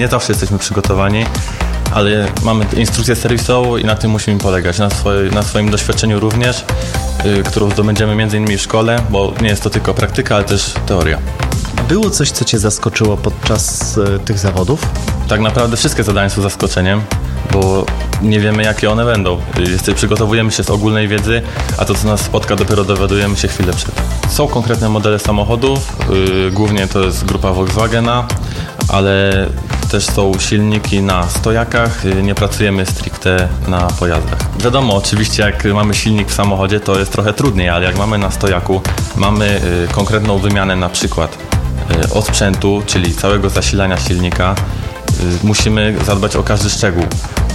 nie zawsze jesteśmy przygotowani, ale mamy instrukcję serwisową i na tym musimy polegać, na swoim doświadczeniu również, którą zdobędziemy m.in. w szkole, bo nie jest to tylko praktyka, ale też teoria. Było coś, co Cię zaskoczyło podczas tych zawodów? Tak naprawdę wszystkie zadania są zaskoczeniem, bo nie wiemy, jakie one będą. Przygotowujemy się z ogólnej wiedzy, a to, co nas spotka, dopiero dowiadujemy się chwilę przed. Są konkretne modele samochodów, głównie to jest grupa Volkswagena, ale też są silniki na stojakach, nie pracujemy stricte na pojazdach. Wiadomo, oczywiście jak mamy silnik w samochodzie, to jest trochę trudniej, ale jak mamy na stojaku, mamy konkretną wymianę na przykład osprzętu, czyli całego zasilania silnika, musimy zadbać o każdy szczegół.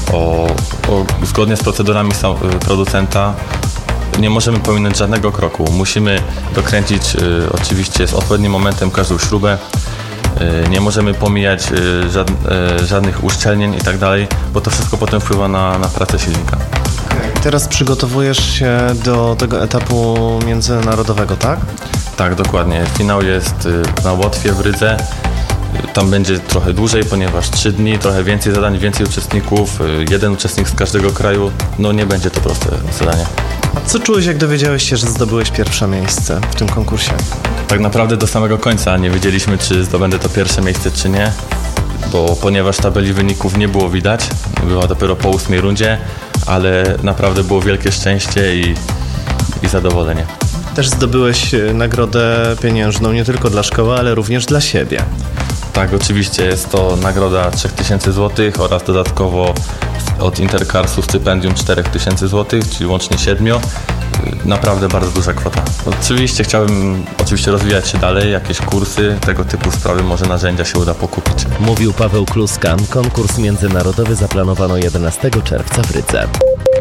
Zgodnie z procedurami producenta nie możemy pominąć żadnego kroku. Musimy dokręcić oczywiście z odpowiednim momentem każdą śrubę. Nie możemy pomijać żadnych uszczelnień i tak dalej, bo to wszystko potem wpływa na pracę silnika. Teraz przygotowujesz się do tego etapu międzynarodowego, tak? Tak, dokładnie. Finał jest na Łotwie w Rydze. Tam będzie trochę dłużej, ponieważ 3 dni, trochę więcej zadań, więcej uczestników, jeden uczestnik z każdego kraju. No nie będzie to proste zadanie. A co czułeś, jak dowiedziałeś się, że zdobyłeś pierwsze miejsce w tym konkursie? Tak naprawdę do samego końca nie wiedzieliśmy, czy zdobędę to pierwsze miejsce, czy nie, ponieważ tabeli wyników nie było widać. Była dopiero po 8 rundzie, ale naprawdę było wielkie szczęście i zadowolenie. Też zdobyłeś nagrodę pieniężną nie tylko dla szkoły, ale również dla siebie. Tak, oczywiście jest to nagroda 3000 zł oraz dodatkowo od Intercarsu stypendium 4000 zł, czyli łącznie 7. Naprawdę bardzo duża kwota. Oczywiście chciałbym rozwijać się dalej, jakieś kursy, tego typu sprawy, może narzędzia się uda pokupić. Mówił Paweł Kluska. Konkurs międzynarodowy zaplanowano 11 czerwca w Rydze.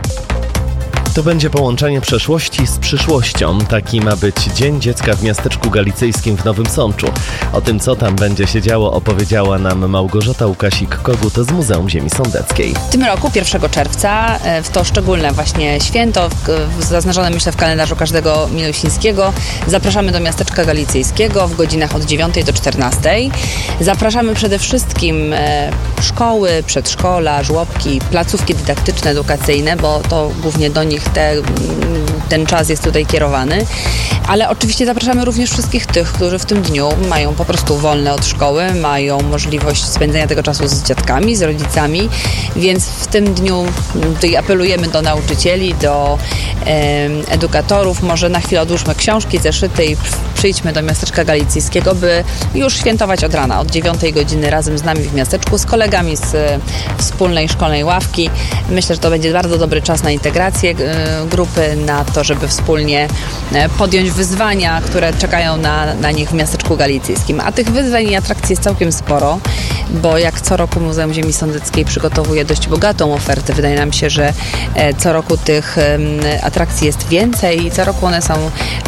To będzie połączenie przeszłości z przyszłością. Taki ma być Dzień Dziecka w miasteczku galicyjskim w Nowym Sączu. O tym, co tam będzie się działo, opowiedziała nam Małgorzata Łukasik-Kogut z Muzeum Ziemi Sądeckiej. W tym roku, 1 czerwca, w to szczególne właśnie święto, zaznaczone myślę w kalendarzu każdego milusińskiego, zapraszamy do miasteczka galicyjskiego w godzinach od 9 do 14. Zapraszamy przede wszystkim szkoły, przedszkola, żłobki, placówki dydaktyczne, edukacyjne, bo to głównie do nich ten czas jest tutaj kierowany, ale oczywiście zapraszamy również wszystkich tych, którzy w tym dniu mają po prostu wolne od szkoły, mają możliwość spędzenia tego czasu z dziadkami, z rodzicami, więc w tym dniu tutaj apelujemy do nauczycieli, do edukatorów, może na chwilę odłóżmy książki, zeszyty i przyjdźmy do miasteczka galicyjskiego, by już świętować od rana, od 9 godziny razem z nami w miasteczku, z kolegami z wspólnej szkolnej ławki. Myślę, że to będzie bardzo dobry czas na integrację grupy, na to, żeby wspólnie podjąć wyzwania, które czekają na nich w miasteczku galicyjskim. A tych wyzwań i atrakcji jest całkiem sporo, bo jak co roku Muzeum Ziemi Sądeckiej przygotowuje dość bogatą ofertę. Wydaje nam się, że co roku tych atrakcji jest więcej i co roku one są,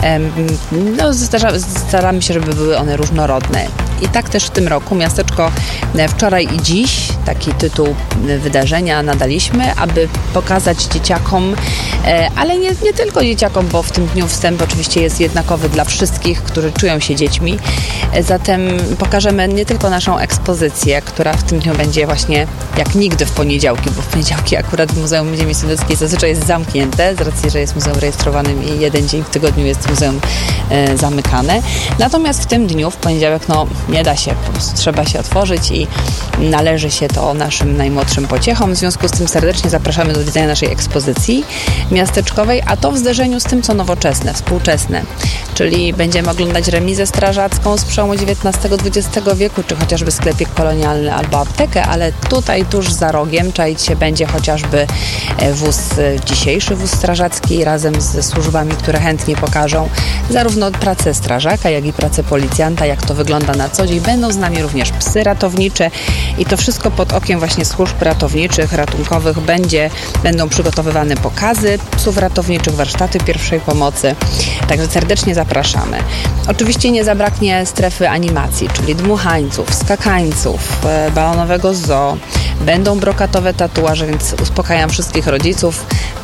staramy się, żeby były one różnorodne. I tak też w tym roku miasteczko Wczoraj i Dziś, taki tytuł wydarzenia nadaliśmy, aby pokazać dzieciakom, ale nie tylko dzieciakom, bo w tym dniu wstęp oczywiście jest jednakowy dla wszystkich, którzy czują się dziećmi. Zatem pokażemy nie tylko naszą ekspozycję, która w tym dniu będzie właśnie jak nigdy w poniedziałki, bo w poniedziałki akurat w Muzeum Ziemi Sądeckiej zazwyczaj jest zamknięte, z racji, że jest muzeum rejestrowanym i jeden dzień w tygodniu jest muzeum zamykane. Natomiast w tym dniu, w poniedziałek, nie da się, po prostu trzeba się otworzyć i należy się to naszym najmłodszym pociechom. W związku z tym serdecznie zapraszamy do widzenia naszej ekspozycji miasteczkowej, a to w zderzeniu z tym, co nowoczesne, współczesne. Czyli będziemy oglądać remizę strażacką z przełomu XIX-XX wieku, czy chociażby sklepik kolonialny albo aptekę, ale tutaj tuż za rogiem czaić się będzie chociażby dzisiejszy wóz strażacki razem ze służbami, które chętnie pokażą zarówno pracę strażaka, jak i pracę policjanta, jak to wygląda na co dzień. Będą z nami również psy ratownicze i to wszystko pod okiem właśnie służb ratowniczych, ratunkowych. Będą przygotowywane pokazy psów ratowniczych, warsztaty pierwszej pomocy. Także serdecznie zapraszamy. Oczywiście nie zabraknie strefy animacji, czyli dmuchańców, skakańców, balonowego zoo. Będą brokatowe tatuaże, więc uspokajam wszystkich rodziców.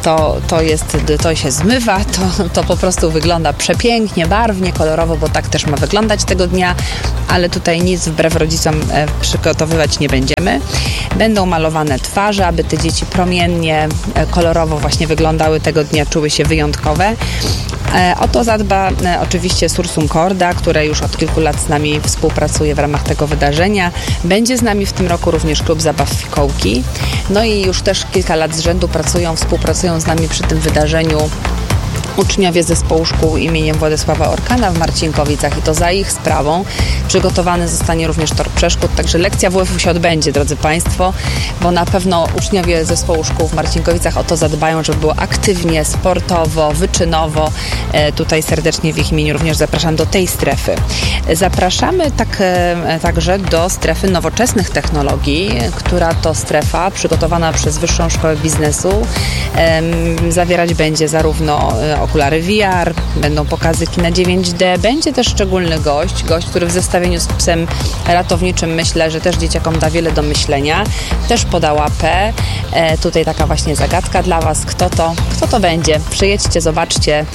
to się zmywa, to po prostu wygląda przepięknie, barwnie, kolorowo, bo tak też ma wyglądać tego dnia, ale tutaj nic wbrew rodzicom przygotowywać nie będziemy. Będą malowane twarze, aby te dzieci promiennie, kolorowo właśnie wyglądały tego dnia, czuły się wyjątkowe. O to zadba oczywiście Sursum Corda, które już od kilku lat z nami współpracuje w ramach tego wydarzenia. Będzie z nami w tym roku również Klub Zabaw Fikołki. No i już też kilka lat z rzędu współpracują z nami przy tym wydarzeniu uczniowie zespołu szkół imieniem Władysława Orkana w Marcinkowicach i to za ich sprawą przygotowany zostanie również tor przeszkód, także lekcja WF-u się odbędzie, drodzy Państwo, bo na pewno uczniowie zespołu szkół w Marcinkowicach o to zadbają, żeby było aktywnie, sportowo, wyczynowo. Tutaj serdecznie w ich imieniu również zapraszam do tej strefy. Zapraszamy także do strefy nowoczesnych technologii, która to strefa przygotowana przez Wyższą Szkołę Biznesu zawierać będzie zarówno okulary VR, będą pokazy kina 9D, będzie też szczególny gość, który w zestawieniu z psem ratowniczym myślę, że też dzieciakom da wiele do myślenia, też poda łapę. Tutaj taka właśnie zagadka dla Was, kto to będzie. Przyjedźcie, zobaczcie,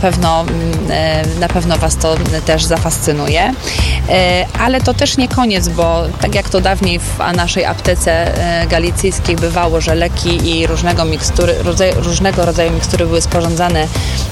na pewno Was to też zafascynuje. Ale to też nie koniec, bo tak jak to dawniej w naszej aptece galicyjskiej bywało, że leki i różnego rodzaju mikstury były sporządzane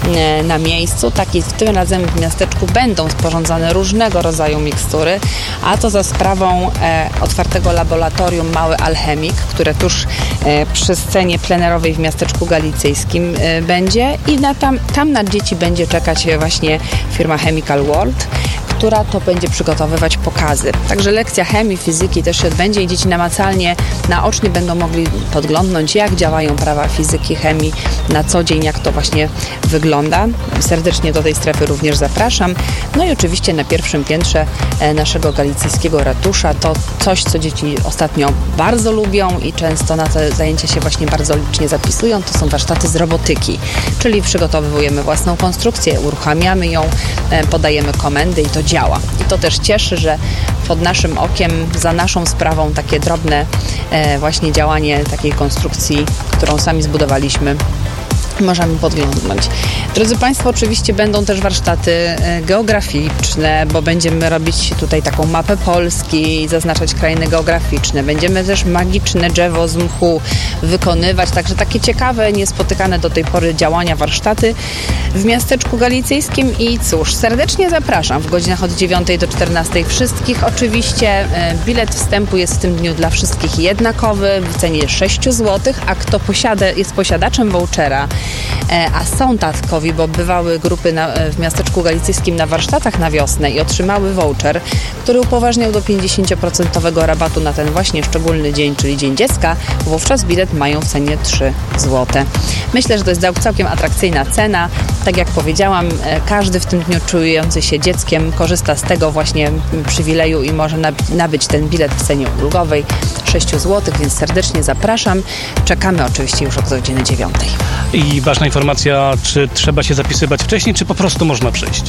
na miejscu, tak i tym razem w miasteczku będą sporządzane różnego rodzaju mikstury, a to za sprawą otwartego laboratorium Mały Alchemik, które tuż przy scenie plenerowej w miasteczku galicyjskim będzie i tam na dzieci będzie czekać właśnie firma Chemical World, która to będzie przygotowywać pokazy. Także lekcja chemii, fizyki też się odbędzie i dzieci namacalnie, naocznie będą mogli podglądnąć, jak działają prawa fizyki, chemii na co dzień, jak to właśnie wygląda. Serdecznie do tej strefy również zapraszam. No i oczywiście na pierwszym piętrze naszego galicyjskiego ratusza to coś, co dzieci ostatnio bardzo lubią i często na te zajęcia się właśnie bardzo licznie zapisują, to są warsztaty z robotyki, czyli przygotowujemy własną konstrukcję, uruchamiamy ją, podajemy komendy i to działa. I to też cieszy, że pod naszym okiem, za naszą sprawą takie drobne właśnie działanie takiej konstrukcji, którą sami zbudowaliśmy, możemy podglądnąć. Drodzy Państwo, oczywiście będą też warsztaty geograficzne, bo będziemy robić tutaj taką mapę Polski i zaznaczać krainy geograficzne. Będziemy też magiczne drzewo z mchu wykonywać, także takie ciekawe, niespotykane do tej pory działania, warsztaty w miasteczku galicyjskim i cóż, serdecznie zapraszam w godzinach od 9 do 14 wszystkich. Oczywiście bilet wstępu jest w tym dniu dla wszystkich jednakowy w cenie 6 zł, a kto jest posiadaczem vouchera, a są tatkowi, bo bywały grupy w miasteczku galicyjskim na warsztatach na wiosnę i otrzymały voucher, który upoważniał do 50% rabatu na ten właśnie szczególny dzień, czyli Dzień Dziecka, wówczas bilet mają w cenie 3 zł. Myślę, że to jest całkiem atrakcyjna cena. Tak jak powiedziałam, każdy w tym dniu czujący się dzieckiem korzysta z tego właśnie przywileju i może nabyć ten bilet w cenie ulgowej 6 zł, więc serdecznie zapraszam. Czekamy oczywiście już od godziny 9. I ważna informacja, czy trzeba się zapisywać wcześniej, czy po prostu można przyjść?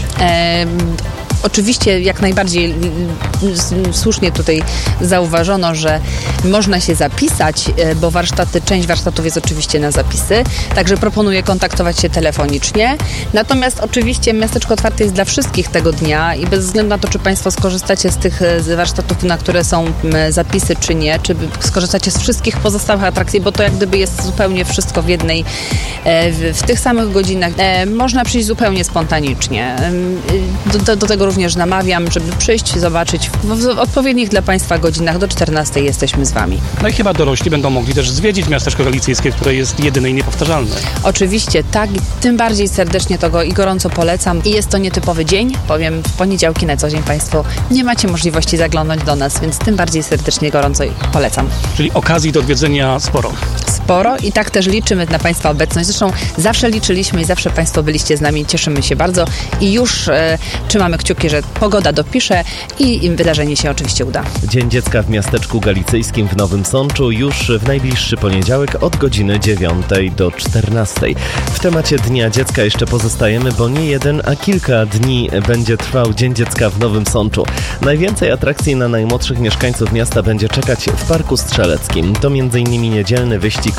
Oczywiście jak najbardziej słusznie tutaj zauważono, że można się zapisać, bo część warsztatów jest oczywiście na zapisy, także proponuję kontaktować się telefonicznie. Natomiast oczywiście miasteczko otwarte jest dla wszystkich tego dnia i bez względu na to, czy Państwo skorzystacie z tych warsztatów, na które są zapisy, czy nie, czy skorzystacie z wszystkich pozostałych atrakcji, bo to jak gdyby jest zupełnie wszystko w jednej, w tych samych godzinach. Można przyjść zupełnie spontanicznie. Do tego również namawiam, żeby przyjść, zobaczyć w odpowiednich dla Państwa godzinach. Do 14 jesteśmy z Wami. No i chyba dorośli będą mogli też zwiedzić miasteczko galicyjskie, które jest jedyne i niepowtarzalne. Oczywiście, tak. Tym bardziej serdecznie to i gorąco polecam. I jest to nietypowy dzień, powiem, w poniedziałki na co dzień Państwo nie macie możliwości zaglądnąć do nas, więc tym bardziej serdecznie gorąco polecam. Czyli okazji do odwiedzenia sporo. Sporo i tak też liczymy na Państwa obecność. Zresztą zawsze liczyliśmy i zawsze Państwo byliście z nami. Cieszymy się bardzo i już trzymamy kciuki, że pogoda dopisze i wydarzenie się oczywiście uda. Dzień Dziecka w miasteczku galicyjskim w Nowym Sączu już w najbliższy poniedziałek od godziny 9 do 14. W temacie Dnia Dziecka jeszcze pozostajemy, bo nie jeden, a kilka dni będzie trwał Dzień Dziecka w Nowym Sączu. Najwięcej atrakcji na najmłodszych mieszkańców miasta będzie czekać w Parku Strzeleckim. To m.in. niedzielny wyścig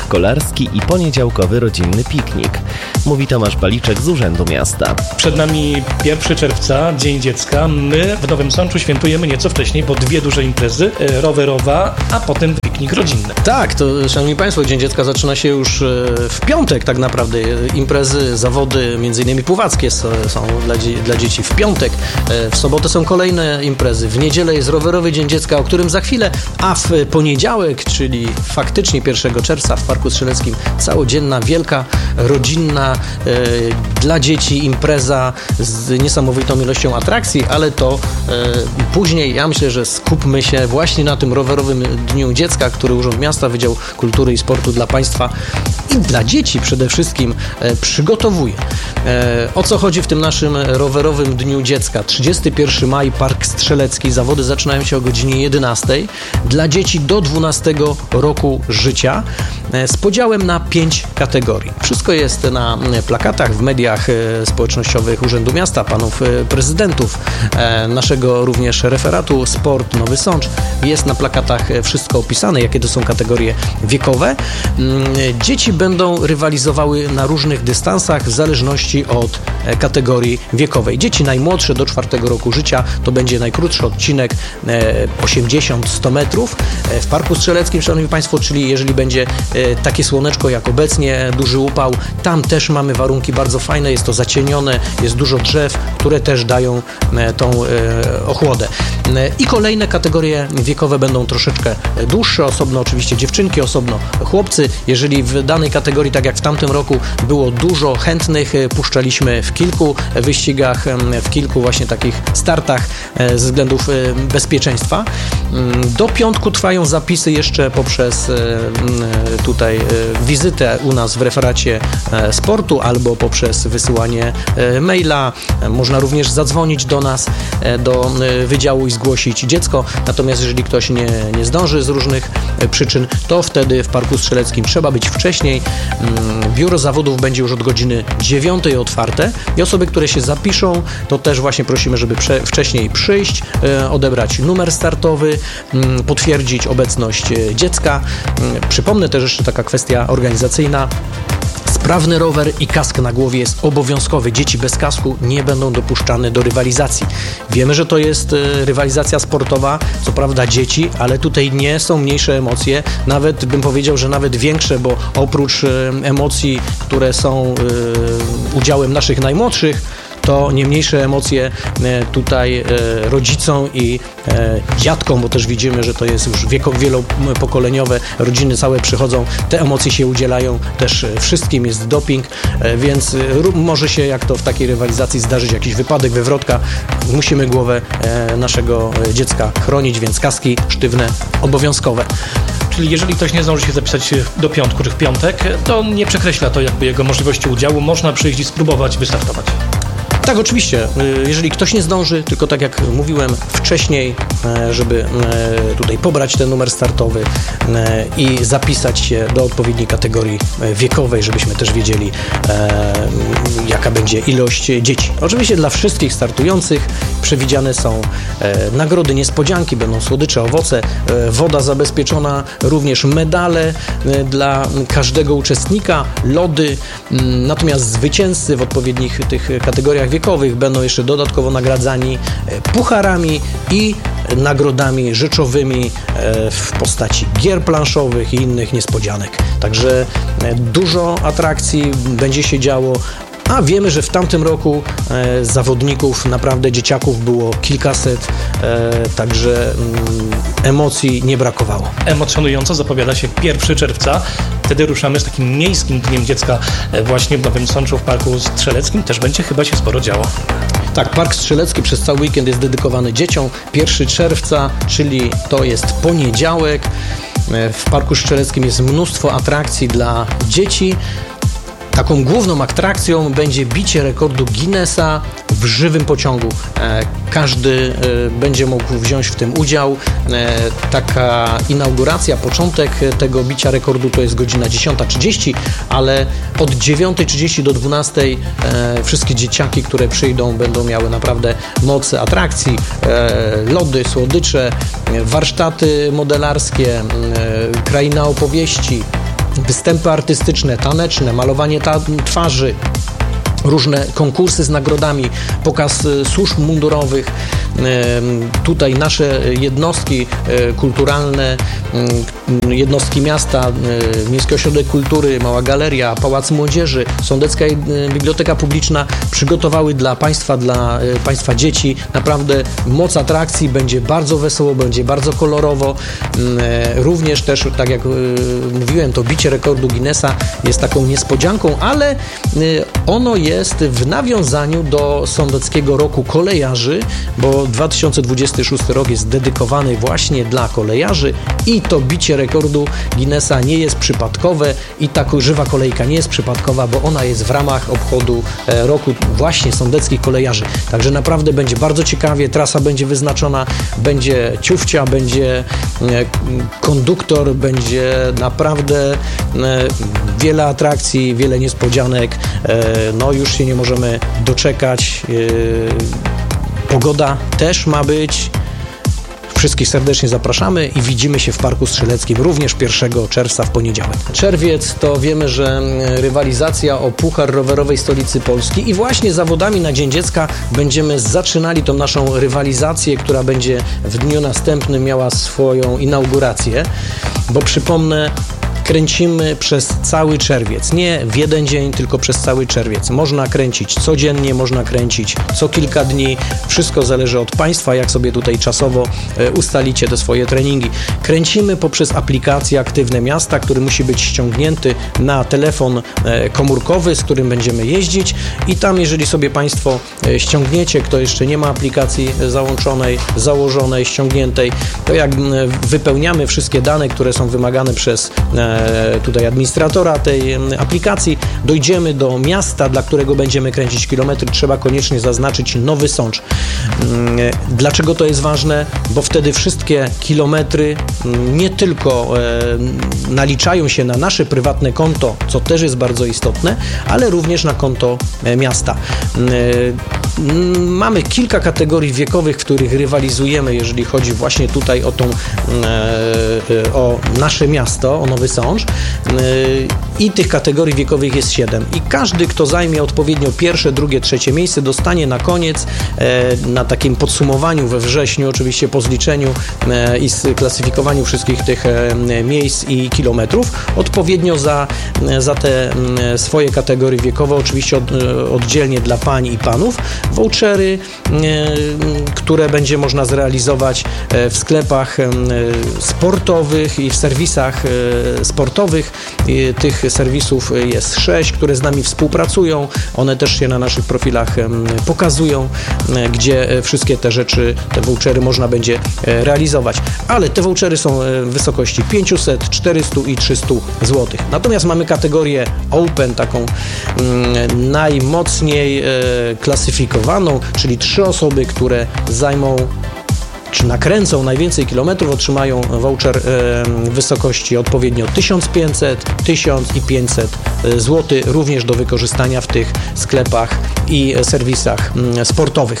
park kolarski i poniedziałkowy rodzinny piknik. Mówi Tomasz Baliczek z Urzędu Miasta. Przed nami 1 czerwca, Dzień Dziecka. My w Nowym Sączu świętujemy nieco wcześniej, bo 2 duże imprezy, rowerowa, a potem piknik rodzinny. Tak, to szanowni państwo, Dzień Dziecka zaczyna się już w piątek tak naprawdę. Imprezy, zawody, między innymi pływackie są dla dzieci w piątek. W sobotę są kolejne imprezy. W niedzielę jest rowerowy Dzień Dziecka, o którym za chwilę, a w poniedziałek, czyli faktycznie 1 czerwca w Parku Strzeleckim całodzienna, wielka, rodzinna dla dzieci impreza z niesamowitą ilością atrakcji, ale to później ja myślę, że skupmy się właśnie na tym rowerowym Dniu Dziecka, który Urząd Miasta, Wydział Kultury i Sportu dla Państwa i dla dzieci przede wszystkim przygotowuje. O co chodzi w tym naszym rowerowym Dniu Dziecka? 31 maj, Park Strzelecki. Zawody zaczynają się o godzinie 11 dla dzieci do 12 roku życia z podziałem na 5 kategorii. Wszystko jest na plakatach, w mediach społecznościowych Urzędu Miasta, panów prezydentów, naszego również referatu Sport Nowy Sącz. Jest na plakatach wszystko opisane, jakie to są kategorie wiekowe. Dzieci będą rywalizowały na różnych dystansach w zależności od kategorii wiekowej. Dzieci najmłodsze do 4 roku życia to będzie najkrótszy odcinek 80-100 metrów w Parku Strzeleckim, szanowni państwo, czyli jeżeli będzie takie słoneczko jak obecnie, duży upał, tam też mamy warunki bardzo fajne, jest to zacienione, jest dużo drzew, które też dają tą ochłodę. I kolejne kategorie wiekowe będą troszeczkę dłuższe, osobno oczywiście dziewczynki, osobno chłopcy. Jeżeli w danej kategorii, tak jak w tamtym roku, było dużo chętnych, puszczaliśmy w kilku wyścigach, w kilku właśnie takich startach ze względów bezpieczeństwa. Do piątku trwają zapisy jeszcze poprzez tutaj wizytę u nas w referacie sportu albo poprzez wysyłanie maila. Można również zadzwonić do nas, do wydziału i zgłosić dziecko. Natomiast jeżeli ktoś nie zdąży z różnych przyczyn, to wtedy w Parku Strzeleckim trzeba być wcześniej. Biuro zawodów będzie już od godziny 9 otwarte i osoby, które się zapiszą, to też właśnie prosimy, żeby wcześniej przyjść, odebrać numer startowy, potwierdzić obecność dziecka. Przypomnę też jeszcze taka kwestia organizacyjna. Sprawny rower i kask na głowie jest obowiązkowy. Dzieci bez kasku nie będą dopuszczane do rywalizacji. Wiemy, że to jest rywalizacja sportowa, co prawda dzieci, ale tutaj nie są mniejsze emocje, nawet bym powiedział, że nawet większe, bo oprócz emocji, które są udziałem naszych najmłodszych, to nie mniejsze emocje tutaj rodzicom i dziadkom, bo też widzimy, że to jest już wielopokoleniowe, rodziny całe przychodzą, te emocje się udzielają też wszystkim, jest doping, więc może się, jak to w takiej rywalizacji, zdarzyć jakiś wypadek, wywrotka, musimy głowę naszego dziecka chronić, więc kaski sztywne, obowiązkowe. Czyli jeżeli ktoś nie zdąży się zapisać do piątku czy w piątek, to nie przekreśla to jakby jego możliwości udziału, można przyjść i spróbować wystartować. Tak, oczywiście. Jeżeli ktoś nie zdąży, tylko tak jak mówiłem wcześniej, żeby tutaj pobrać ten numer startowy i zapisać się do odpowiedniej kategorii wiekowej, żebyśmy też wiedzieli, jaka będzie ilość dzieci. Oczywiście dla wszystkich startujących przewidziane są nagrody, niespodzianki, będą słodycze, owoce, woda zabezpieczona, również medale dla każdego uczestnika, lody, natomiast zwycięzcy w odpowiednich tych kategoriach wiekowych będą jeszcze dodatkowo nagradzani pucharami i nagrodami rzeczowymi w postaci gier planszowych i innych niespodzianek. Także dużo atrakcji będzie się działo, a wiemy, że w tamtym roku zawodników, naprawdę dzieciaków było kilkaset, także emocji nie brakowało. Emocjonująco zapowiada się 1 czerwca. Wtedy ruszamy z takim miejskim Dniem Dziecka właśnie w Nowym Sączu w Parku Strzeleckim. Też będzie chyba się sporo działo. Tak, Park Strzelecki przez cały weekend jest dedykowany dzieciom. 1 czerwca, czyli to jest poniedziałek. W Parku Strzeleckim jest mnóstwo atrakcji dla dzieci. Taką główną atrakcją będzie bicie rekordu Guinnessa w żywym pociągu. Każdy będzie mógł wziąć w tym udział. Taka inauguracja, początek tego bicia rekordu to jest godzina 10:30, ale od 9:30 do 12:00 wszystkie dzieciaki, które przyjdą, będą miały naprawdę moc atrakcji, lody, słodycze, warsztaty modelarskie, kraina opowieści, występy artystyczne, taneczne, malowanie twarzy, różne konkursy z nagrodami, pokaz służb mundurowych. Tutaj nasze jednostki kulturalne, jednostki miasta, Miejski Ośrodek Kultury, Mała Galeria, Pałac Młodzieży, Sądecka Biblioteka Publiczna przygotowały dla Państwa dzieci naprawdę moc atrakcji, będzie bardzo wesoło, będzie bardzo kolorowo. Również też, tak jak mówiłem, to bicie rekordu Guinnessa jest taką niespodzianką, ale ono jest w nawiązaniu do Sądeckiego Roku Kolejarzy, bo 2026 rok jest dedykowany właśnie dla kolejarzy i to bicie rekordu Guinnessa nie jest przypadkowe i ta żywa kolejka nie jest przypadkowa, bo ona jest w ramach obchodu roku właśnie sądeckich kolejarzy. Także naprawdę będzie bardzo ciekawie, trasa będzie wyznaczona, będzie ciufcia, będzie konduktor, będzie naprawdę wiele atrakcji, wiele niespodzianek. No już się nie możemy doczekać. Pogoda też ma być. Wszystkich serdecznie zapraszamy i widzimy się w Parku Strzeleckim również 1 czerwca w poniedziałek. Czerwiec to wiemy, że rywalizacja o Puchar Rowerowej Stolicy Polski i właśnie zawodami na Dzień Dziecka będziemy zaczynali tą naszą rywalizację, która będzie w dniu następnym miała swoją inaugurację, bo przypomnę, kręcimy przez cały czerwiec. Nie w jeden dzień, tylko przez cały czerwiec. Można kręcić codziennie, można kręcić co kilka dni. Wszystko zależy od Państwa, jak sobie tutaj czasowo ustalicie te swoje treningi. Kręcimy poprzez aplikację Aktywne Miasta, który musi być ściągnięty na telefon komórkowy, z którym będziemy jeździć i tam, jeżeli sobie Państwo ściągniecie, kto jeszcze nie ma aplikacji założonej, ściągniętej, to jak wypełniamy wszystkie dane, które są wymagane przez tutaj administratora tej aplikacji, dojdziemy do miasta, dla którego będziemy kręcić kilometry, trzeba koniecznie zaznaczyć Nowy Sącz. Dlaczego to jest ważne? Bo wtedy wszystkie kilometry nie tylko naliczają się na nasze prywatne konto, co też jest bardzo istotne, ale również na konto miasta. Mamy kilka kategorii wiekowych, w których rywalizujemy, jeżeli chodzi właśnie tutaj o nasze miasto, o Nowy Sącz. I tych kategorii wiekowych jest 7. I każdy, kto zajmie odpowiednio pierwsze, drugie, trzecie miejsce, dostanie na koniec, na takim podsumowaniu we wrześniu, oczywiście po zliczeniu i sklasyfikowaniu wszystkich tych miejsc i kilometrów, odpowiednio za te swoje kategorie wiekowe, oczywiście oddzielnie dla pań i panów, vouchery, które będzie można zrealizować w sklepach sportowych i w serwisach sportowych. Tych serwisów jest 6, które z nami współpracują. One też się na naszych profilach pokazują, gdzie wszystkie te rzeczy, te vouchery można będzie realizować. Ale te vouchery są w wysokości 500, 400 i 300 zł. Natomiast mamy kategorię Open, taką najmocniej klasyfikowaną, czyli 3 osoby, które zajmą czy nakręcą najwięcej kilometrów, otrzymają voucher w wysokości odpowiednio 1500, 1000 i 500 zł, również do wykorzystania w tych sklepach i serwisach sportowych.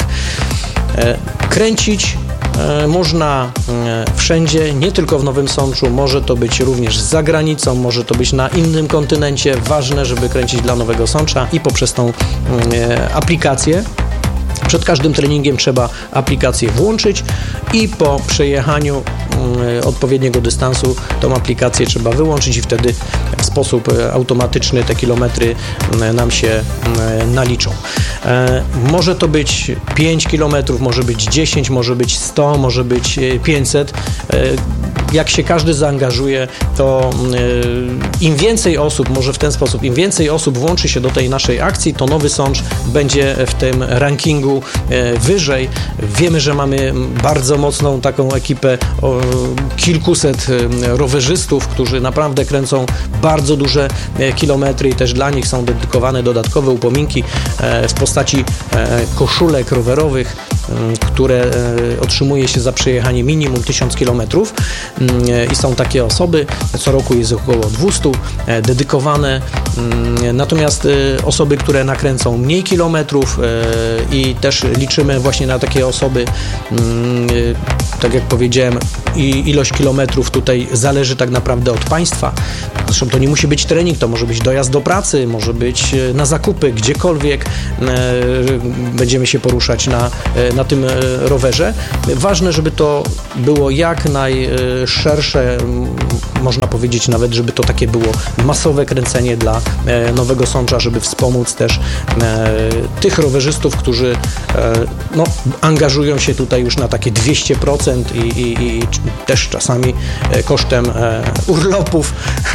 Kręcić można wszędzie, nie tylko w Nowym Sączu, może to być również za granicą, może to być na innym kontynencie. Ważne, żeby kręcić dla Nowego Sącza i poprzez tą aplikację. Przed każdym treningiem trzeba aplikację włączyć i po przejechaniu odpowiedniego dystansu tą aplikację trzeba wyłączyć i wtedy w sposób automatyczny te kilometry nam się naliczą. Może to być 5 kilometrów, może być 10, może być 100, może być 500. Jak się każdy zaangażuje, to im więcej osób, może w ten sposób, im więcej osób włączy się do tej naszej akcji, to Nowy Sącz będzie w tym rankingu wyżej. Wiemy, że mamy bardzo mocną taką ekipę, kilkuset rowerzystów, którzy naprawdę kręcą bardzo duże kilometry i też dla nich są dedykowane dodatkowe upominki w postaci koszulek rowerowych, które otrzymuje się za przejechanie minimum 1000 km i są takie osoby, co roku jest około 200 dedykowane, natomiast osoby, które nakręcą mniej kilometrów i też liczymy właśnie na takie osoby, tak jak powiedziałem, ilość kilometrów tutaj zależy tak naprawdę od państwa. Zresztą to nie musi być trening, to może być dojazd do pracy, może być na zakupy, gdziekolwiek będziemy się poruszać na tym rowerze. Ważne, żeby to było jak najszersze, można powiedzieć nawet, żeby to takie było masowe kręcenie dla Nowego Sącza, żeby wspomóc też tych rowerzystów, którzy angażują się tutaj już na takie 200% i też czasami kosztem urlopów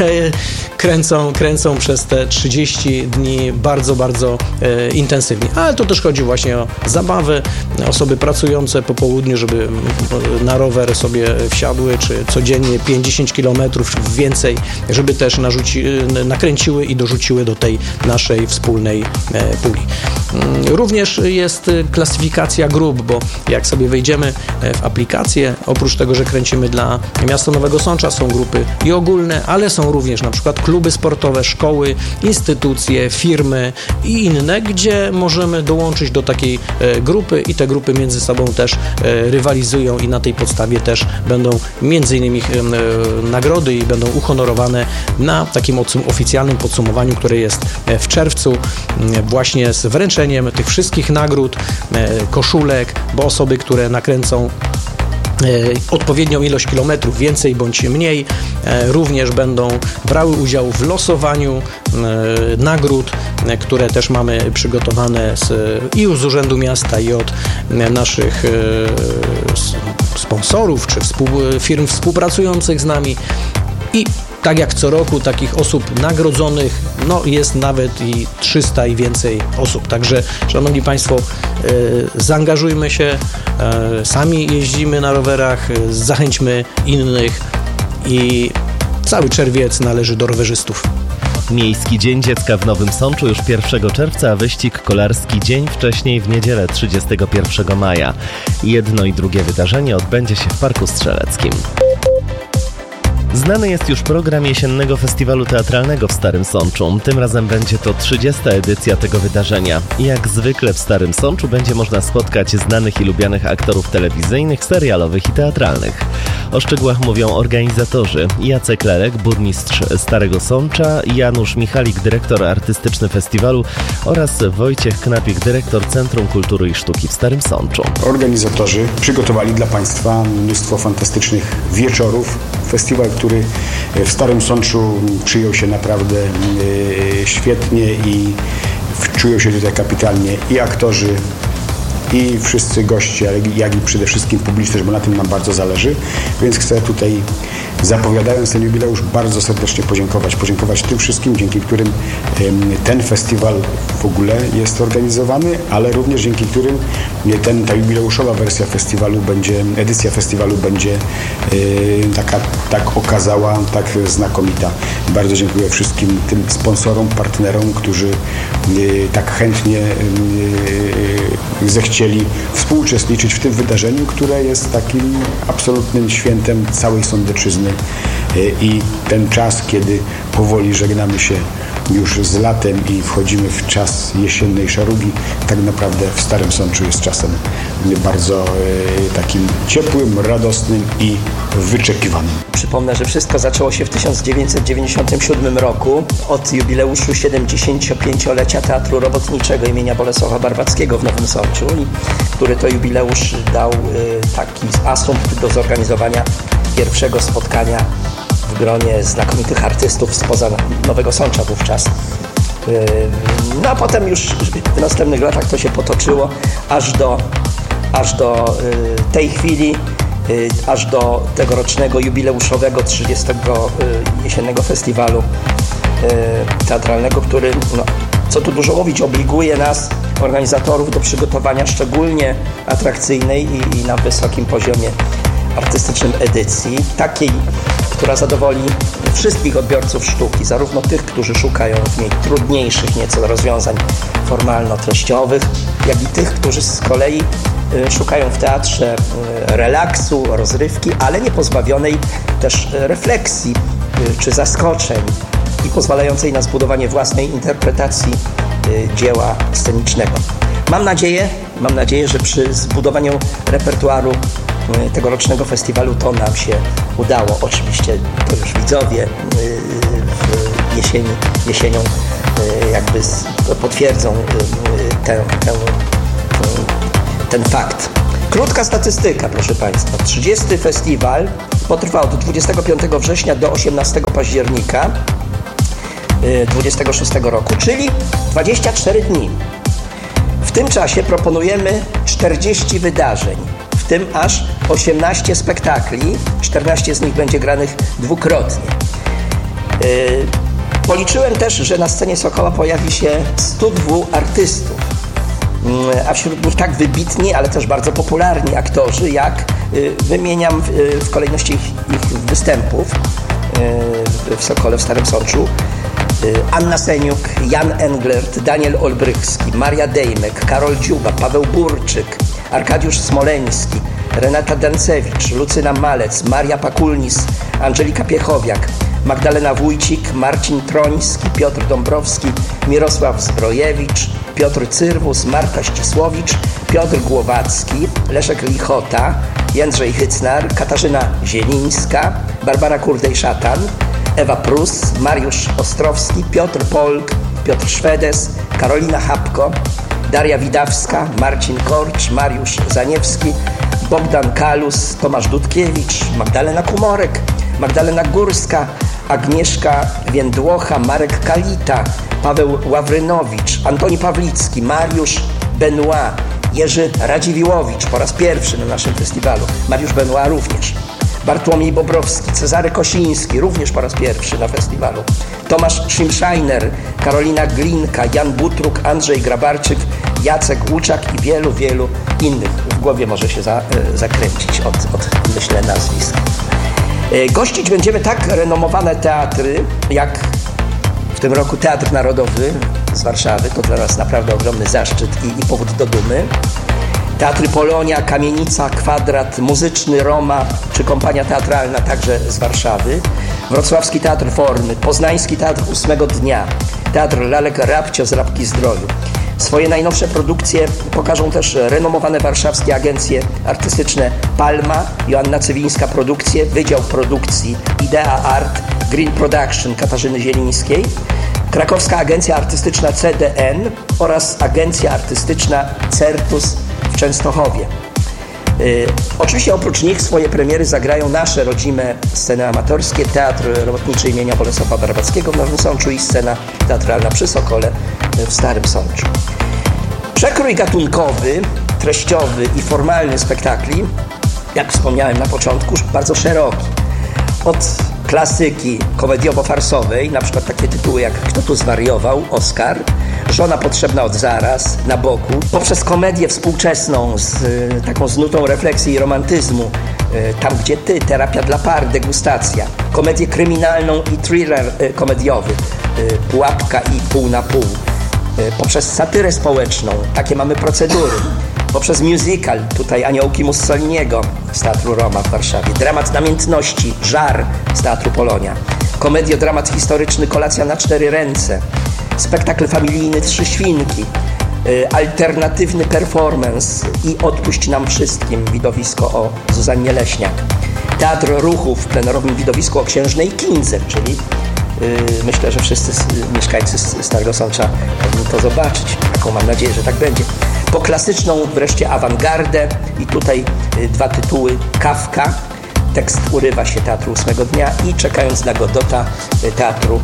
kręcą przez te 30 dni bardzo, bardzo intensywnie. Ale to też chodzi właśnie o zabawę. Osoby pracujące po południu, żeby na rower sobie wsiadły, czy codziennie 50 km więcej, żeby też nakręciły i dorzuciły do tej naszej wspólnej puli. Również jest klasyfikacja grup, bo jak sobie wejdziemy w aplikację, oprócz tego, że kręcimy dla miasta Nowego Sącza, są grupy i ogólne, ale są również na przykład kluby sportowe, szkoły, instytucje, firmy i inne, gdzie możemy dołączyć do takiej grupy i te grupy między sobą też rywalizują i na tej podstawie też będą między innymi nagrody i będą uhonorowane na takim oficjalnym podsumowaniu, które jest w czerwcu, właśnie z wręczeniem tych wszystkich nagród, koszulek, bo osoby, które nakręcą odpowiednią ilość kilometrów, więcej bądź mniej, również będą brały udział w losowaniu nagród, które też mamy przygotowane i z Urzędu Miasta, i od naszych sponsorów czy firm współpracujących z nami. I tak jak co roku takich osób nagrodzonych jest nawet i 300 i więcej osób. Także, szanowni Państwo, zaangażujmy się, sami jeździmy na rowerach, zachęćmy innych i cały czerwiec należy do rowerzystów. Miejski Dzień Dziecka w Nowym Sączu już 1 czerwca, a wyścig kolarski dzień wcześniej w niedzielę 31 maja. Jedno i drugie wydarzenie odbędzie się w Parku Strzeleckim. Znany jest już program jesiennego festiwalu teatralnego w Starym Sączu. Tym razem będzie to 30. edycja tego wydarzenia. I jak zwykle w Starym Sączu będzie można spotkać znanych i lubianych aktorów telewizyjnych, serialowych i teatralnych. O szczegółach mówią organizatorzy: Jacek Lelek, burmistrz Starego Sącza, Janusz Michalik, dyrektor artystyczny festiwalu, oraz Wojciech Knapik, dyrektor Centrum Kultury i Sztuki w Starym Sączu. Organizatorzy przygotowali dla Państwa mnóstwo fantastycznych wieczorów. Festiwal, który w Starym Sączu przyjął się naprawdę świetnie i czują się tutaj kapitalnie i aktorzy, i wszyscy goście, jak i przede wszystkim publiczność, bo na tym nam bardzo zależy. Więc chcę tutaj, zapowiadając ten jubileusz, bardzo serdecznie podziękować tym wszystkim, dzięki którym ten festiwal w ogóle jest organizowany, ale również dzięki którym ta jubileuszowa wersja festiwalu edycja festiwalu będzie tak okazała, tak znakomita. Bardzo dziękuję wszystkim tym sponsorom, partnerom, którzy tak chętnie zechcieli współuczestniczyć w tym wydarzeniu, które jest takim absolutnym świętem całej Sądeczyzny i ten czas, kiedy powoli żegnamy się już z latem i wchodzimy w czas jesiennej szarugi, tak naprawdę w Starym Sączu jest czasem bardzo takim ciepłym, radosnym i wyczekiwanym. Przypomnę, że wszystko zaczęło się w 1997 roku od jubileuszu 75-lecia Teatru Robotniczego imienia Bolesława Barbackiego w Nowym Sączu, który to jubileusz dał taki asumpt do zorganizowania pierwszego spotkania w gronie znakomitych artystów spoza Nowego Sącza wówczas. No a potem już w następnych latach to się potoczyło aż do tej chwili, aż do tegorocznego jubileuszowego 30. jesiennego festiwalu teatralnego, który, co tu dużo mówić, obliguje nas, organizatorów, do przygotowania szczególnie atrakcyjnej i na wysokim poziomie artystycznym edycji, takiej, która zadowoli wszystkich odbiorców sztuki, zarówno tych, którzy szukają w niej trudniejszych nieco rozwiązań formalno-treściowych, jak i tych, którzy z kolei szukają w teatrze relaksu, rozrywki, ale nie pozbawionej też refleksji czy zaskoczeń i pozwalającej na zbudowanie własnej interpretacji dzieła scenicznego. Mam nadzieję, że przy zbudowaniu repertuaru tegorocznego festiwalu to nam się udało. Oczywiście to już widzowie jesienią jakby potwierdzą ten fakt. Krótka statystyka, proszę Państwa. 30. festiwal potrwa od 25 września do 18 października 26 roku, czyli 24 dni. W tym czasie proponujemy 40 wydarzeń, w tym aż 18 spektakli, 14 z nich będzie granych dwukrotnie. Policzyłem też, że na scenie Sokoła pojawi się 102 artystów, a wśród nich tak wybitni, ale też bardzo popularni aktorzy, jak wymieniam w kolejności ich występów w Sokole w Starym Sączu. Anna Seniuk, Jan Englert, Daniel Olbrychski, Maria Dejmek, Karol Dziuba, Paweł Burczyk, Arkadiusz Smoleński, Renata Dancewicz, Lucyna Malec, Maria Pakulnis, Angelika Piechowiak, Magdalena Wójcik, Marcin Troński, Piotr Dąbrowski, Mirosław Zbrojewicz, Piotr Cyrwus, Marta Ścisłowicz, Piotr Głowacki, Leszek Lichota, Jędrzej Hycnar, Katarzyna Zielińska, Barbara Kurdej-Szatan, Ewa Prus, Mariusz Ostrowski, Piotr Polk, Piotr Szwedes, Karolina Hapko, Daria Widawska, Marcin Korcz, Mariusz Zaniewski, Bogdan Kalus, Tomasz Dudkiewicz, Magdalena Kumorek, Magdalena Górska, Agnieszka Więdłocha, Marek Kalita, Paweł Ławrynowicz, Antoni Pawlicki, Mariusz Benoit, Jerzy Radziwiłowicz po raz pierwszy na naszym festiwalu, Mariusz Benoit również, Bartłomiej Bobrowski, Cezary Kosiński, również po raz pierwszy na festiwalu, Tomasz Szymszajner, Karolina Glinka, Jan Butruk, Andrzej Grabarczyk, Jacek Łuczak i wielu, wielu innych. W głowie może się zakręcić od myślę nazwisk. Gościć będziemy tak renomowane teatry, jak w tym roku Teatr Narodowy z Warszawy. To dla nas naprawdę ogromny zaszczyt i powód do dumy. Teatry Polonia, Kamienica, Kwadrat, Muzyczny, Roma czy Kompania Teatralna także z Warszawy. Wrocławski Teatr Formy, Poznański Teatr 8 Dnia, Teatr Lalek Rabcio z Rabki Zdroju. Swoje najnowsze produkcje pokażą też renomowane warszawskie agencje artystyczne Palma, Joanna Cywińska Produkcje, Wydział Produkcji Idea Art, Green Production Katarzyny Zielińskiej, krakowska agencja artystyczna CDN oraz agencja artystyczna Certus w Częstochowie. Oczywiście oprócz nich swoje premiery zagrają nasze rodzime sceny amatorskie, Teatr Robotniczy imienia Bolesława Barbackiego w Nowym Sączu i scena teatralna przy Sokole w Starym Sączu. Przekrój gatunkowy, treściowy i formalny spektakli, jak wspomniałem na początku, bardzo szeroki. Od klasyki komediowo-farsowej, na przykład takie tytuły jak Kto tu zwariował? Oskar, Żona potrzebna od zaraz, Na boku, poprzez komedię współczesną z taką znutą refleksji i romantyzmu, Tam gdzie ty, Terapia dla par, Degustacja, komedię kryminalną i thriller komediowy, Pułapka i Pół na pół, poprzez satyrę społeczną, Takie mamy procedury, poprzez musical, tutaj Aniołki Mussoliniego z Teatru Roma w Warszawie, dramat namiętności, Żar z Teatru Polonia, komediodramat historyczny Kolacja na 4 ręce, spektakl familijny Trzy świnki, alternatywny performance i Odpuść nam wszystkim, widowisko o Zuzannie Leśniak, Teatr Ruchu w plenerowym widowisku o Księżnej Kindze, czyli myślę, że wszyscy mieszkańcy Starego Sącza powinni to zobaczyć. Taką mam nadzieję, że tak będzie. Po klasyczną wreszcie awangardę i tutaj 2 tytuły. Kafka, tekst urywa się Teatru 8 Dnia i Czekając na Godota Teatru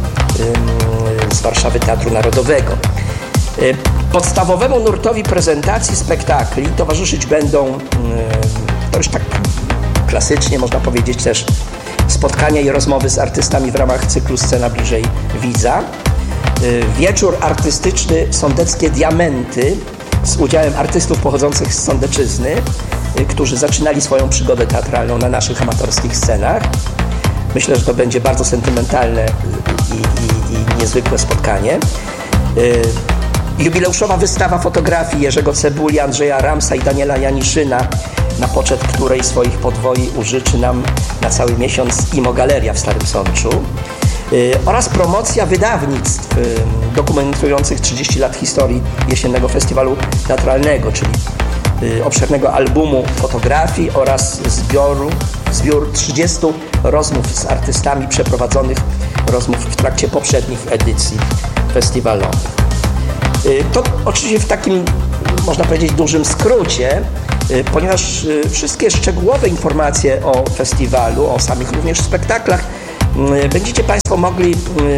z Warszawy Teatru Narodowego. Podstawowemu nurtowi prezentacji spektakli towarzyszyć będą, to już tak klasycznie można powiedzieć też, spotkania i rozmowy z artystami w ramach cyklu Scena bliżej widza. Wieczór artystyczny Sądeckie Diamenty z udziałem artystów pochodzących z Sądeczyzny, którzy zaczynali swoją przygodę teatralną na naszych amatorskich scenach. Myślę, że to będzie bardzo sentymentalne i niezwykłe spotkanie. Jubileuszowa wystawa fotografii Jerzego Cebuli, Andrzeja Ramsa i Daniela Janiszyna, na poczet której swoich podwoi użyczy nam na cały miesiąc IMO Galeria w Starym Sączu, oraz promocja wydawnictw dokumentujących 30 lat historii Jesiennego Festiwalu Teatralnego, czyli obszernego albumu fotografii oraz zbiór 30 rozmów z artystami, przeprowadzonych rozmów w trakcie poprzednich edycji festiwalowych. To oczywiście w takim, można powiedzieć, dużym skrócie, ponieważ wszystkie szczegółowe informacje o festiwalu, o samych również spektaklach będziecie Państwo mogli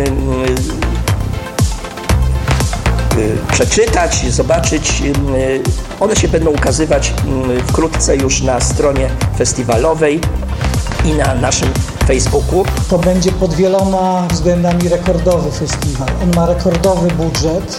przeczytać, zobaczyć. One się będą ukazywać wkrótce już na stronie festiwalowej i na naszym Facebooku. To będzie pod wieloma względami rekordowy festiwal. On ma rekordowy budżet.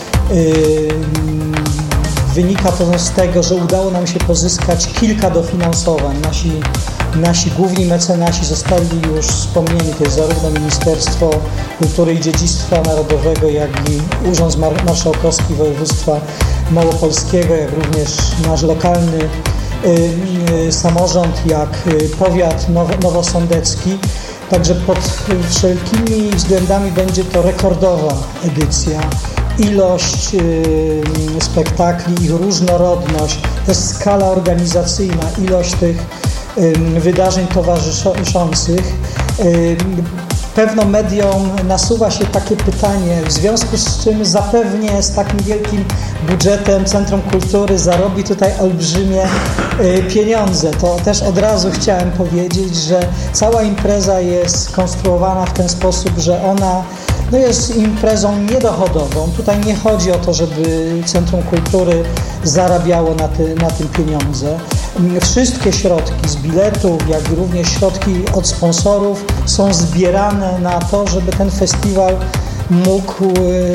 Wynika to z tego, że udało nam się pozyskać kilka dofinansowań. Nasi główni mecenasi zostali już wspomnieni, to jest zarówno Ministerstwo Kultury i Dziedzictwa Narodowego, jak i Urząd Marszałkowski Województwa Małopolskiego, jak również nasz lokalny samorząd, jak powiat nowosądecki. Także pod wszelkimi względami będzie to rekordowa edycja. Ilość spektakli, ich różnorodność, to jest skala organizacyjna, ilość tych wydarzeń towarzyszących. Pewno mediom nasuwa się takie pytanie, w związku z czym zapewnie z takim wielkim budżetem Centrum Kultury zarobi tutaj olbrzymie pieniądze. To też od razu chciałem powiedzieć, że cała impreza jest skonstruowana w ten sposób, że ona jest imprezą niedochodową. Tutaj nie chodzi o to, żeby Centrum Kultury zarabiało na tym pieniądze. Wszystkie środki z biletów, jak i również środki od sponsorów są zbierane na to, żeby ten festiwal mógł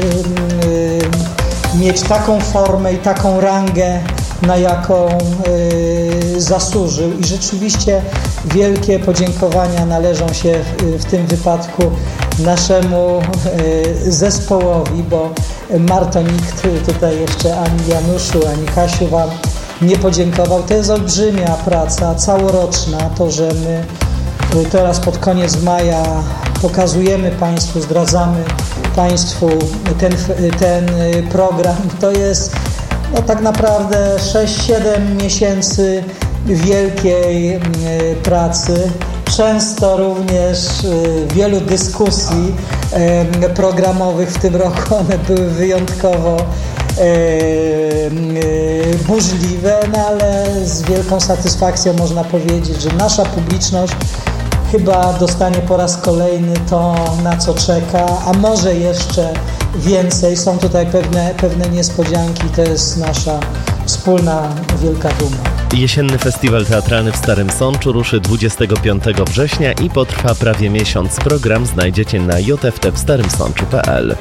mieć taką formę i taką rangę, na jaką zasłużył. I rzeczywiście wielkie podziękowania należą się w tym wypadku naszemu zespołowi, bo Marto, nikt tutaj jeszcze ani Januszu, ani Kasiu Wam nie podziękował. To jest olbrzymia praca, całoroczna. To, że my teraz pod koniec maja pokazujemy Państwu, zdradzamy Państwu ten program, to jest tak naprawdę 6-7 miesięcy wielkiej pracy. Często również wielu dyskusji programowych. W tym roku one były wyjątkowo burzliwe, ale z wielką satysfakcją można powiedzieć, że nasza publiczność chyba dostanie po raz kolejny to, na co czeka, a może jeszcze więcej. Są tutaj pewne niespodzianki, to jest nasza wspólna wielka duma. Jesienny Festiwal Teatralny w Starym Sączu ruszy 25 września i potrwa prawie miesiąc. Program znajdziecie na jftwstarymsączu.pl.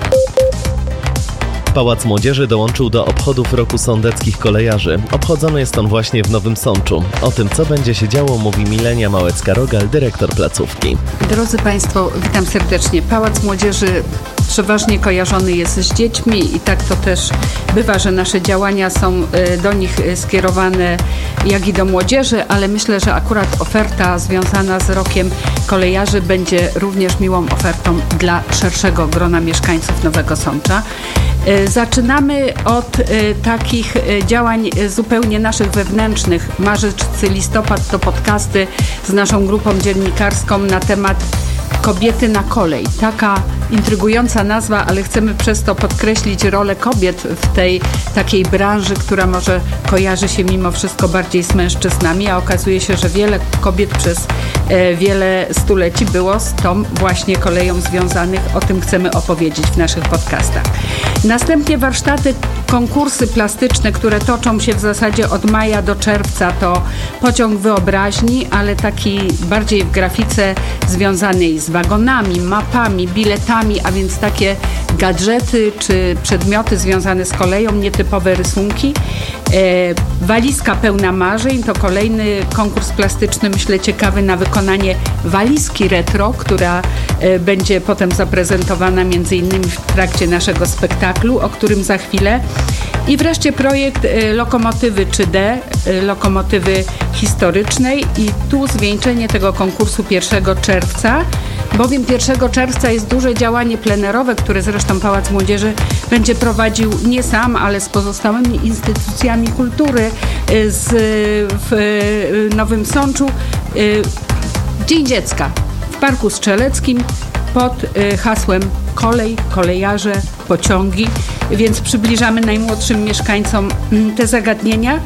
Pałac Młodzieży dołączył do obchodów Roku Sądeckich Kolejarzy. Obchodzony jest on właśnie w Nowym Sączu. O tym, co będzie się działo, mówi Milenia Małecka-Rogal, dyrektor placówki. Drodzy Państwo, witam serdecznie. Pałac Młodzieży przeważnie kojarzony jest z dziećmi i tak to też bywa, że nasze działania są do nich skierowane, jak i do młodzieży, ale myślę, że akurat oferta związana z Rokiem Kolejarzy będzie również miłą ofertą dla szerszego grona mieszkańców Nowego Sącza. Zaczynamy od takich działań zupełnie naszych wewnętrznych. Marzec, listopad to podcasty z naszą grupą dziennikarską na temat Kobiety na kolej. Taka intrygująca nazwa, ale chcemy przez to podkreślić rolę kobiet w tej takiej branży, która może kojarzy się mimo wszystko bardziej z mężczyznami, a okazuje się, że wiele kobiet przez wiele stuleci było z tą właśnie koleją związanych. O tym chcemy opowiedzieć w naszych podcastach. Następnie warsztaty, konkursy plastyczne, które toczą się w zasadzie od maja do czerwca. To pociąg wyobraźni, ale taki bardziej w grafice związanej z wagonami, mapami, biletami, a więc takie gadżety czy przedmioty związane z koleją, nietypowe rysunki. Walizka pełna marzeń to kolejny konkurs plastyczny, myślę ciekawy na wykonanie walizki retro, która będzie potem zaprezentowana między innymi w trakcie naszego spektaklu, o którym za chwilę. I wreszcie projekt lokomotywy 3D, lokomotywy historycznej i tu zwieńczenie tego konkursu 1 czerwca, bowiem 1 czerwca jest duże działanie plenerowe, które zresztą Pałac Młodzieży będzie prowadził nie sam, ale z pozostałymi instytucjami kultury w Nowym Sączu. Dzień Dziecka w Parku Strzeleckim pod hasłem kolej, kolejarze, pociągi, więc przybliżamy najmłodszym mieszkańcom te zagadnienia.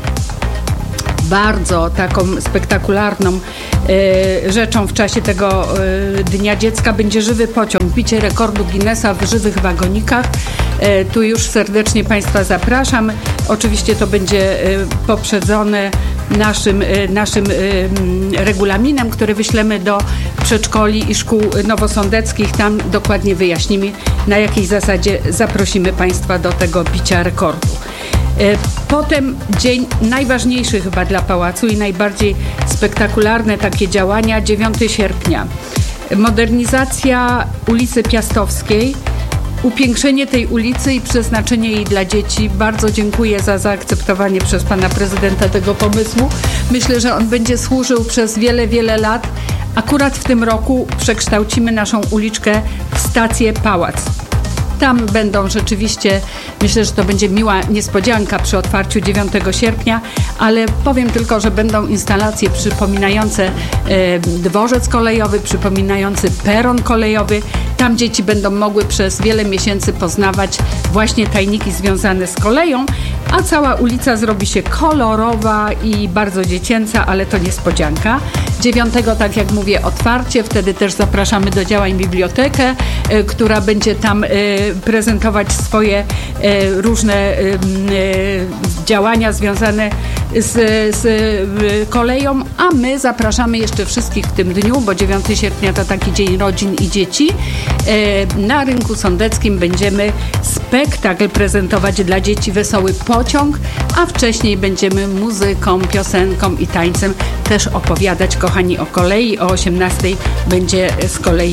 Bardzo taką spektakularną rzeczą w czasie tego Dnia Dziecka będzie żywy pociąg, bicie rekordu Guinnessa w żywych wagonikach. Tu już serdecznie Państwa zapraszam. Oczywiście to będzie poprzedzone naszym regulaminem, który wyślemy do przedszkoli i szkół nowosądeckich. Tam dokładnie wyjaśnimy, na jakiej zasadzie zaprosimy Państwa do tego bicia rekordu. Potem dzień najważniejszy chyba dla Pałacu i najbardziej spektakularne takie działania, 9 sierpnia. Modernizacja ulicy Piastowskiej, upiększenie tej ulicy i przeznaczenie jej dla dzieci. Bardzo dziękuję za zaakceptowanie przez pana prezydenta tego pomysłu. Myślę, że on będzie służył przez wiele, wiele lat. Akurat w tym roku przekształcimy naszą uliczkę w stację Pałac. Tam będą rzeczywiście, myślę, że to będzie miła niespodzianka przy otwarciu 9 sierpnia, ale powiem tylko, że będą instalacje przypominające dworzec kolejowy, przypominający peron kolejowy. Tam dzieci będą mogły przez wiele miesięcy poznawać właśnie tajniki związane z koleją, a cała ulica zrobi się kolorowa i bardzo dziecięca, ale to niespodzianka. 9, tak jak mówię, otwarcie, wtedy też zapraszamy do działań bibliotekę, która będzie tam prezentować swoje różne działania związane z koleją, a my zapraszamy jeszcze wszystkich w tym dniu, bo 9 sierpnia to taki dzień rodzin i dzieci. Na Rynku Sądeckim będziemy spektakl prezentować dla dzieci Wesoły Pociąg, a wcześniej będziemy muzyką, piosenką i tańcem też opowiadać, kochani, o kolei. O 18:00 będzie z kolei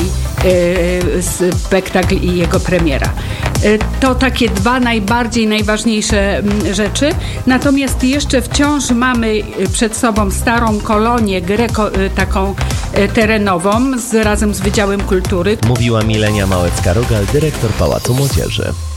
spektakl i jego premiera. To takie dwa najważniejsze rzeczy. Natomiast jeszcze wciąż mamy przed sobą starą kolonię taką terenową razem z Wydziałem Kultury. Mówiła Milenia Małecka-Rogal, dyrektor Pałacu Młodzieży.